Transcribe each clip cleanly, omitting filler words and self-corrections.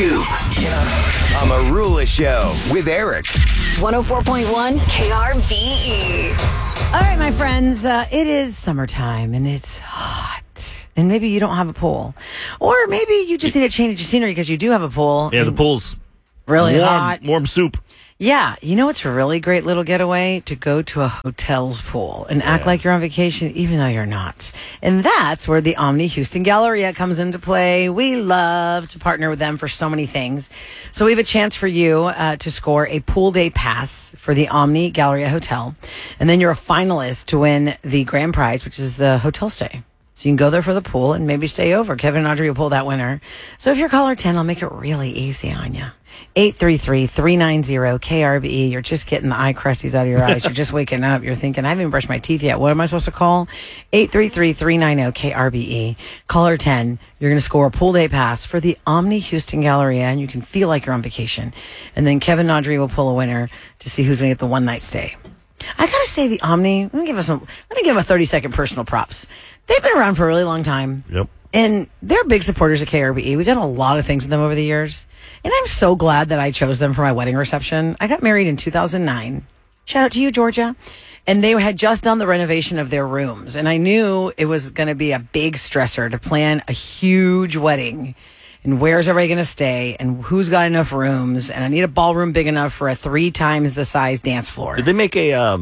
Scoop. On the Rula Show with Eric. 104.1 KRBE. All right, my friends, it is summertime and it's hot. And maybe you don't have a pool. Or maybe you just need to change your scenery because you do have a pool. Yeah, the pool's really warm, hot. warm soup. Yeah, you know what's a really great little getaway? To go to a hotel's pool and act like you're on vacation even though you're not. And that's where the Omni Houston Galleria comes into play. We love to partner with them for so many things. So we have a chance for you to score a pool day pass for the Omni Galleria Hotel. And then you're a finalist to win the grand prize, which is the hotel stay. So you can go there for the pool and maybe stay over. Kevin and Audrey will pull that winner. So if you're caller 10, I'll make it really easy on you. 833-390-KRBE. You're just getting the eye crusties out of your eyes. You're just waking up. You're thinking, I haven't even brushed my teeth yet. What am I supposed to call? 833-390-KRBE. Caller 10. You're going to score a pool day pass for the Omni Houston Galleria, and you can feel like you're on vacation. And then Kevin and Audrey will pull a winner to see who's going to get the one night stay. I gotta say, the Omni, let me give them a 30-second personal props. They've been around for a really long time. Yep. And they're big supporters of KRBE. We've done a lot of things with them over the years. And I'm so glad that I chose them for my wedding reception. I got married in 2009. Shout out to you, Georgia. And they had just done the renovation of their rooms. And I knew it was going to be a big stressor to plan a huge wedding. And where's everybody going to stay? And who's got enough rooms? And I need a ballroom big enough for a 3 times the size dance floor. Did they make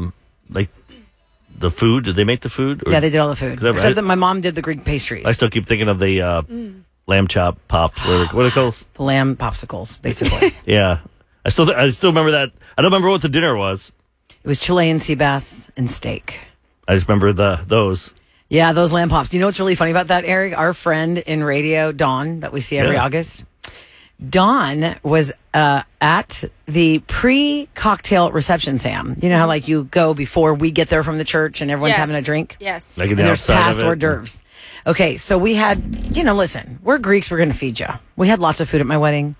the food? Did they make the food? Yeah, they did all the food. Except that my mom did the Greek pastries. I still keep thinking of the lamb chop pops. What are they called? The lamb popsicles, basically. Yeah. I still remember that. I don't remember what the dinner was. It was Chilean sea bass and steak. I just remember those. Yeah, those lamb pops. Do you know what's really funny about that, Eric? Our friend in radio, Dawn, that we see every August. Dawn was at the pre-cocktail reception, Sam. You know how like you go before we get there from the church and everyone's having a drink? Yes. Like and there's past hors d'oeuvres. Okay, so we had, listen, we're Greeks, we're going to feed you. We had lots of food at my wedding.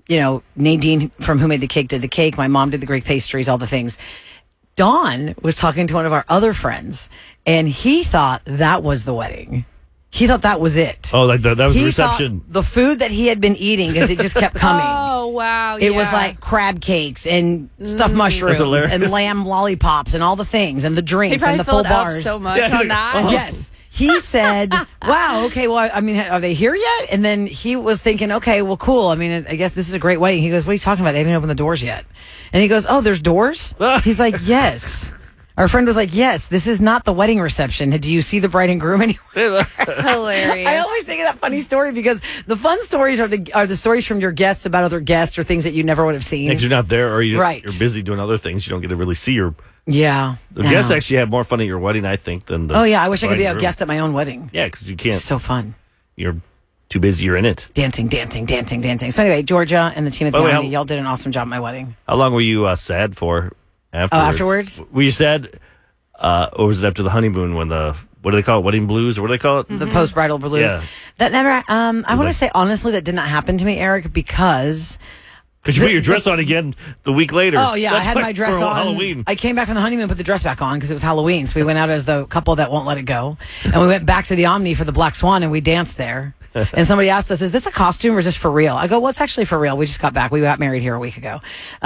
Nadine from Who Made the Cake did the cake. My mom did the Greek pastries, all the things. Dawn was talking to one of our other friends, and he thought that was the wedding. He thought that was it. Oh, like that was he the reception. The food that he had been eating, because it just kept coming. Oh, wow. It was like crab cakes and stuffed mushrooms and lamb lollipops and all the things and the drinks and the full bars. So much on that. Yes. He said, wow, okay, well, I mean, are they here yet? And then he was thinking, okay, well, cool. I mean, I guess this is a great wedding. He goes, what are you talking about? They haven't opened the doors yet. And he goes, oh, there's doors? He's like, yes. Our friend was like, yes, this is not the wedding reception. Do you see the bride and groom anywhere? Hilarious. I always think of that funny story because the fun stories are the stories from your guests about other guests or things that you never would have seen. Because you're not there or you're busy doing other things. You don't get to really see your... Yeah. The guests actually have more fun at your wedding, I think, than the... Oh, yeah. I wish I could be a guest at my own wedding. Yeah, because you can't... It's so fun. You're too busy. You're in it. Dancing. So anyway, Georgia and the team at the Omni, y'all did an awesome job at my wedding. How long were you sad for afterwards? Oh, afterwards? Were you sad... or was it after the honeymoon when what do they call it? Wedding blues? Or what do they call it? The post-bridal blues. Yeah. That never, I want to say honestly that did not happen to me, Eric, because you put your dress on again the week later. Oh, yeah. I had my dress on. Halloween. I came back from the honeymoon and put the dress back on because it was Halloween. So we went out as the couple that won't let it go. And we went back to the Omni for the Black Swan and we danced there. And somebody asked us, is this a costume or is this for real? I go, well, it's actually for real. We just got back. We got married here a week ago.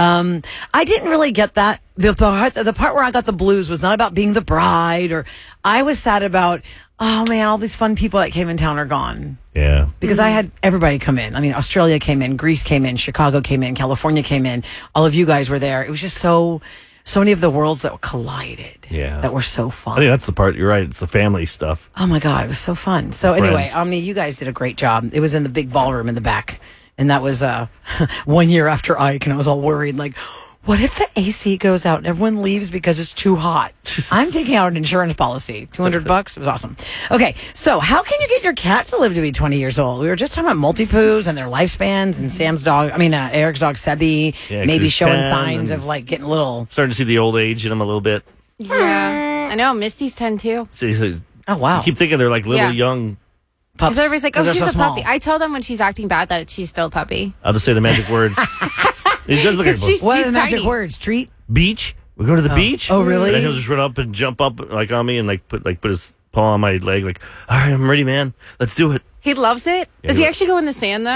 I didn't really get that. The part where I got the blues was not about being the bride or I was sad about, oh man, all these fun people that came in town are gone. Yeah. Because I had everybody come in. I mean, Australia came in, Greece came in, Chicago came in, California came in. All of you guys were there. It was just so many of the worlds that collided. Yeah. That were so fun. I think that's the part, you're right, it's the family stuff. Oh my God, it was so fun. So anyway, Omni, you guys did a great job. It was in the big ballroom in the back. And that was 1 year after Ike, and I was all worried, like, what if the AC goes out and everyone leaves because it's too hot? I'm taking out an insurance policy. $200. It was awesome. Okay, so how can you get your cat to live to be 20 years old? We were just talking about multi-poos and their lifespans and Eric's dog, Sebi, maybe showing signs of like getting a little... Starting to see the old age in them a little bit. Yeah. I know. Misty's 10 too. Oh, wow. You keep thinking they're like little young... Pups. Because everybody's like, oh, she's a small. puppy. I tell them when she's acting bad that she's still a puppy. I'll just say the magic words. It does look like what are the magic words? Treat? Beach. We go to the beach. Oh, really? And then he'll just run up and jump up like on me and put his paw on my leg. Like, all right, I'm ready, man. Let's do it. He loves it. Yeah, Does he actually go in the sand though?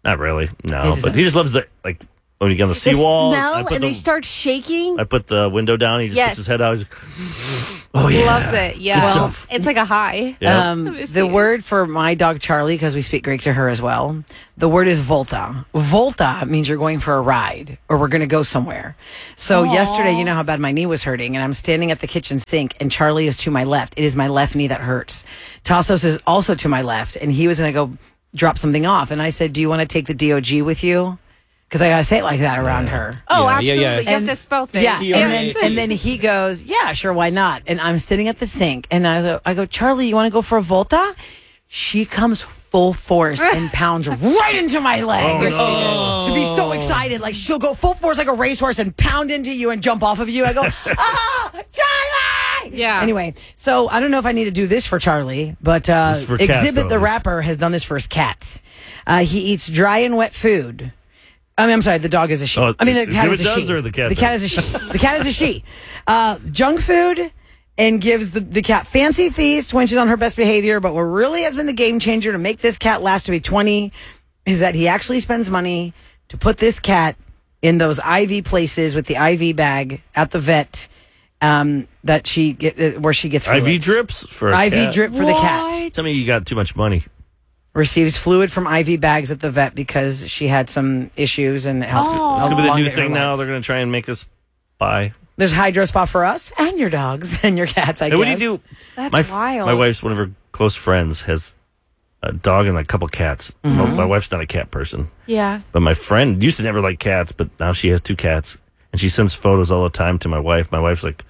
Not really, no. He But he just loves the when you get on the seawall. smell, and they start shaking. I put the window down. He just puts his head out. He's like, oh yeah, Loves it. Yeah. Good Well, stuff. it's like a high. Yeah. The word for my dog Charlie, because we speak Greek to her as well, the word is volta. Volta means you're going for a ride or we're going to go somewhere. So yesterday, you know how bad my knee was hurting, and I'm standing at the kitchen sink, and Charlie is to my left. It is my left knee that hurts. Tassos is also to my left, and he was going to go drop something off. And I said, do you want to take the DOG with you? Because I got to say it like that around her. Oh, Yeah, absolutely. yeah. You have to spell things. Yeah, Yeah. and then he goes, yeah, sure, why not? And I'm sitting at the sink, and I go, Charlie, you want to go for a volta? She comes full force and pounds right into my leg. To be so excited, like she'll go full force like a racehorse and pound into you and jump off of you. I go, oh, Charlie! Yeah. Anyway, so I don't know if I need to do this for Charlie, but This is for cats, Exhibit the though. rapper has done this for his cats. He eats dry and wet food. I'm sorry, the dog is a she. Oh, I mean, the cat Exhibit is a does she. or the cat The cat does? is a she. The cat is a she. Junk food and gives the cat fancy feasts when she's on her best behavior. But what really has been the game changer to make this cat last to be 20 is that he actually spends money to put this cat in those IV places with the IV bag at the vet that where she gets IV fluids. drips for a IV cat? drip for the cat. Tell me you got too much money. Receives fluid from IV bags at the vet because she had some issues and health. It's gonna be the new elongated her thing now. life. They're gonna try and make us buy. There's hydro spa for us and your dogs and your cats, I Hey, guess. what do you do? That's wild. My wife's one of her close friends has a dog and a couple cats. My wife's not a cat person, Yeah. but my friend used to never like cats, but now she has 2 cats, and she sends photos all the time to my wife. My wife's like,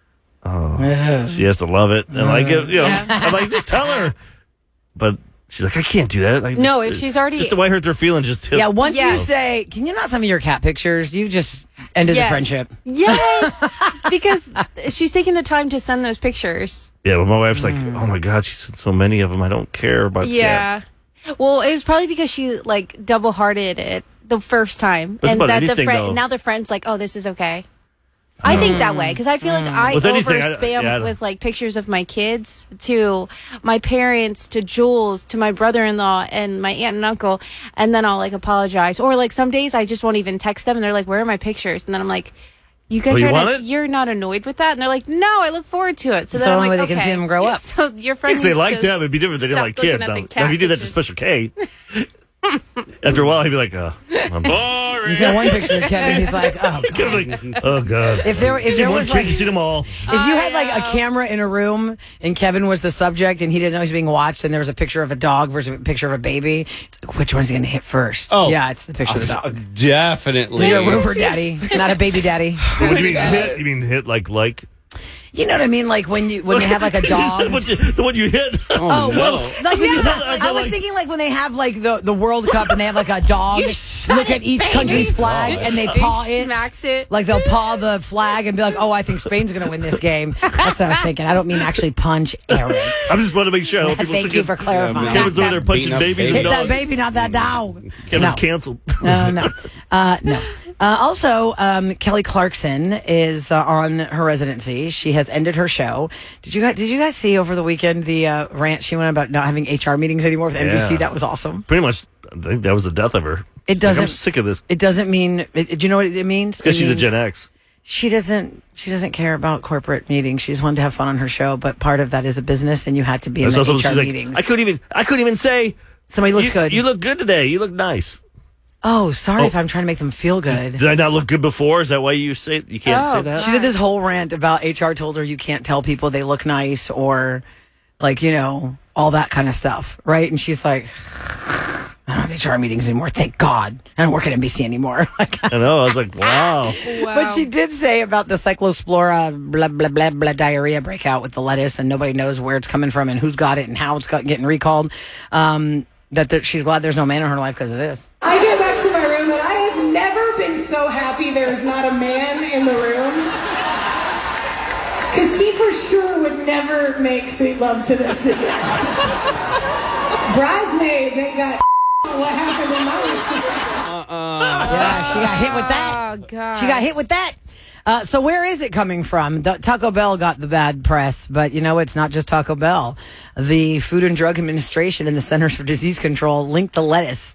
oh, she has to love it, and like, I'm like, just tell her. But she's like, I can't do that. Like, No, just- if she's already- just the way it hurts her feelings, just Yeah, once you Yes. say, can you not send me your cat pictures? You just ended the Yes. friendship. Yes. Because she's taking the time to send those pictures. yeah. But my wife's like, oh my god, she sent so many of them. I don't care about Yeah. cats. Well, it was probably because she like double-hearted it the first time, That's and about that the anything, friend though. now the friend's like, oh, this is okay. I think that way because I feel like I With anything, over spam I don't- with like pictures of my kids to my parents, to Jules, to my brother-in-law, and my aunt and uncle, and then I'll like apologize. Or like some days I just won't even text them, and they're like, "Where are my pictures?" And then I'm like, "You guys you are want not, it? you're not annoyed with that?" And they're like, "No, I look forward to it." So It's then the I'm only like, way they can okay. see them grow Yeah, up. So your friend Because they needs like to them, it'd be different if they didn't stop like looking kids. at Now, the now, cat if you did that to pictures. Special K, after a while, he'd be like, I'm boring. You sent one picture of Kevin, he's like, oh, God. Like, oh god. If there See one was kid, like, you see them all. if you had like a camera in a room and Kevin was the subject and he didn't know he was being watched and there was a picture of a dog versus a picture of a baby, it's like, which one's going to hit first? Oh. Yeah, it's the picture of the dog. Definitely. You're a roofer daddy, not a baby daddy. What do you mean hit? You mean hit like? You know what I mean? Like when you have like a dog. The one you hit. Oh, well, like when you I I was like- thinking like when they have like the World Cup and they have like a dog look at each country's flag and they paw it. smacks it. Like they'll paw the flag and be like, "Oh, I think Spain's going to win this game." That's what I was thinking. I don't mean actually punch Aaron. I'm just wanting to make sure. I don't want people Thank you thinking for clarifying. Kevin's over there punching Beating up babies Hit and that dogs. baby, not that dog. Kevin's No. canceled. No. Also, Kelly Clarkson is on her residency. She has ended her show. Did you guys see over the weekend the rant she went about not having HR meetings anymore with NBC? Yeah. That was awesome. Pretty much, I think that was the death of her. It doesn't. I'm sick of this. It doesn't mean. Do you know what it means? Because It she's a means Gen X. She doesn't care about corporate meetings. She just wanted to have fun on her show. But part of that is a business, and you had to be in That's the also- HR she's like, meetings. I couldn't even say. Somebody looks good. You look good today. You look nice. Oh, sorry if I'm trying to make them feel good. Did I not look good before? Is that why you say you can't say that? She did this whole rant about HR told her you can't tell people they look nice or like, all that kind of stuff. Right. And she's like, I don't have HR meetings anymore. Thank God. I don't work at NBC anymore. Like, I know. I was like, wow. But she did say about the cyclospora blah, blah, blah, blah, diarrhea breakout with the lettuce and nobody knows where it's coming from and who's got it and how it's getting recalled. She's glad there's no man in her life because of this. I get back to my room and I have never been so happy there's not a man in the room. Because he for sure would never make sweet love to this again. Bridesmaids ain't got what happened in my life. Yeah, she got hit with that. Oh God. She got hit with that. So where is it coming from? Taco Bell got the bad press, but it's not just Taco Bell. The Food and Drug Administration and the Centers for Disease Control linked the lettuce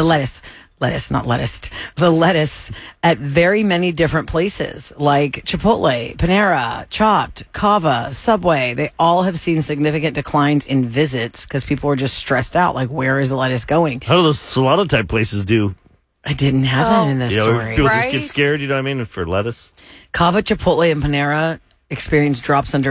at very many different places like Chipotle, Panera, Chopped, Cava, Subway. They all have seen significant declines in visits because people were just stressed out. Like, where is the lettuce going? How do those salada type places do? I didn't have that in this story. People just get scared, you know what I mean, for lettuce. Cava, Chipotle, and Panera experienced drops under